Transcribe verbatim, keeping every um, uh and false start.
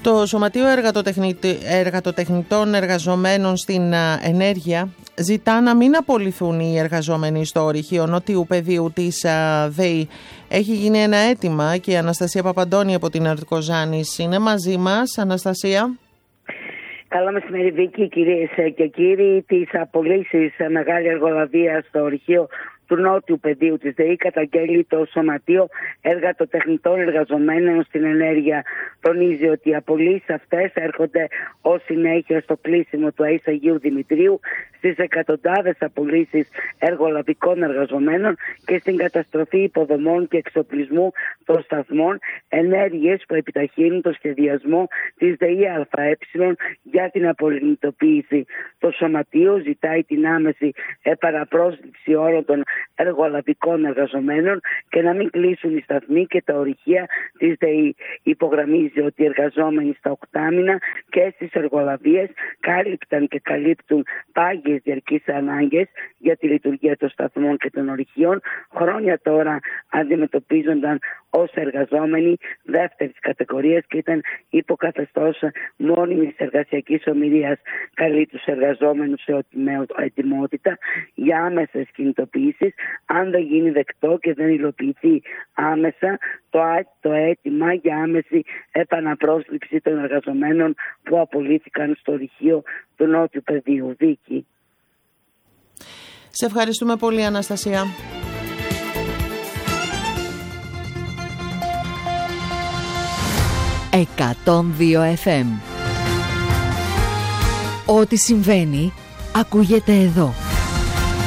Το Σωματείο Εργατοτεχνητών Εργαζομένων στην Ενέργεια ζητά να μην απολυθούν οι εργαζόμενοι στο ορυχείο Νότιου Πεδίου της ΔΕΗ. Έχει γίνει ένα αίτημα και η Αναστασία Παπαντώνη από την Αρτικοζάνης είναι μαζί μας. Αναστασία. Καλό μεσημέρι, Βίκη, κυρίες και κύριοι. Τις απολύσεις μεγάλη εργολαβία στο ορυχείο του Νότιου Πεδίου της ΔΕΗ καταγγέλει το Σωματείο Εργατοτεχνητών Εργαζομένων στην Ενέργεια. Τονίζει ότι οι απολύσεις αυτές έρχονται ως συνέχεια στο κλείσιμο του ΑΕΣ Αγίου Δημητρίου, στις εκατοντάδες απολύσεις εργολαβικών εργαζομένων και στην καταστροφή υποδομών και εξοπλισμού των σταθμών, ενέργειες που επιταχύνουν το σχεδιασμό της ΔΕΗ ΑΕ για την απολυτοποίηση. Το Σωματείο ζητάει την άμεση επαναπρόσληψη όλων των εργολαβικών εργαζομένων και να μην κλείσουν οι σταθμοί και τα ορυχεία της ΔΕΗ. Υπογραμμίζει ότι οι εργαζόμενοι στα οκτάμινα και στις εργολαβίες κάλυπταν και καλύπτουν πάγιες διαρκείς ανάγκες για τη λειτουργία των σταθμών και των ορυχείων. Χρόνια τώρα αντιμετωπίζονταν ως εργαζόμενοι δεύτερης κατηγορίας και ήταν υποκαθεστώς μόνιμης εργασιακής ομηρίας. Καλεί τους εργαζόμενους σε ετοιμότητα για άμεσες κινητοποιήσεις αν δεν γίνει δεκτό και δεν υλοποιηθεί άμεσα το, το αίτημα για άμεση επαναπρόσληψη των εργαζομένων που απολύθηκαν στο ορυχείο του Νότιου Πεδίου. Βίκη. Σε ευχαριστούμε πολύ, Αναστασία. εκατόν δύο εφ εμ. Ό,τι συμβαίνει ακούγεται εδώ.